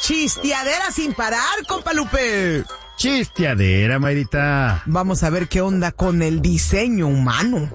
Chisteadera sin parar, compa Lupe. Chisteadera, Mayrita. Vamos a ver qué onda con el diseño humano.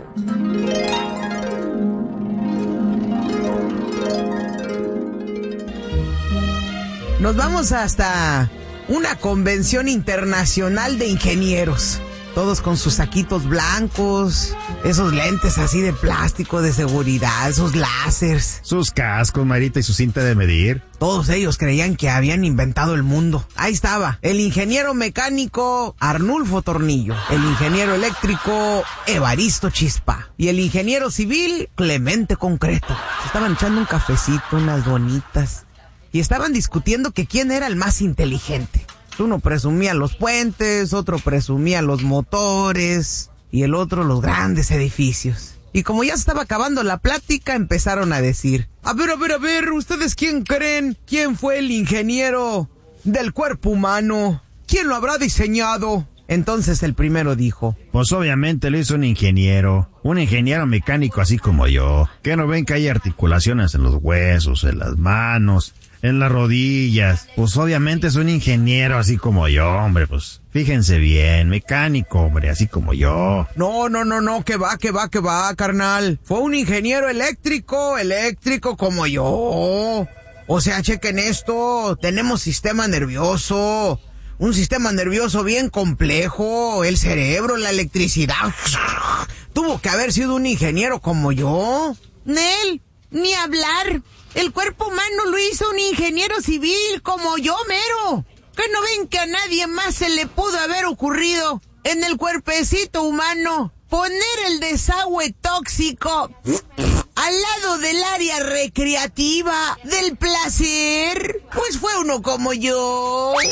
Nos vamos hasta una convención internacional de ingenieros. Todos con sus saquitos blancos, esos lentes así de plástico de seguridad, esos láseres. Sus cascos, Mayrita, y su cinta de medir. Todos ellos creían que habían inventado el mundo. Ahí estaba, el ingeniero mecánico Arnulfo Tornillo, el ingeniero eléctrico Evaristo Chispa y el ingeniero civil Clemente Concreto. Se estaban echando un cafecito, unas bonitas, y estaban discutiendo que quién era el más inteligente. Uno presumía los puentes, otro presumía los motores y el otro los grandes edificios. Y como ya se estaba acabando la plática, empezaron a decir: a ver, ¿ustedes quién creen? ¿Quién fue el ingeniero del cuerpo humano? ¿Quién lo habrá diseñado? Entonces el primero dijo: pues obviamente lo hizo un ingeniero mecánico así como yo. ¿Qué no ven que hay articulaciones en los huesos, en las manos, en las rodillas? Pues obviamente es un ingeniero así como yo, hombre, pues fíjense bien, mecánico, hombre, así como yo. No, que va, carnal. Fue un ingeniero eléctrico como yo. O sea, chequen esto, tenemos sistema nervioso, un sistema nervioso bien complejo, el cerebro, la electricidad. Tuvo que haber sido un ingeniero como yo. Nel, ni hablar. El cuerpo humano lo hizo un ingeniero civil como yo, mero. ¿Qué no ven que a nadie más se le pudo haber ocurrido en el cuerpecito humano poner el desagüe tóxico al lado del área recreativa del placer? Pues fue uno como yo.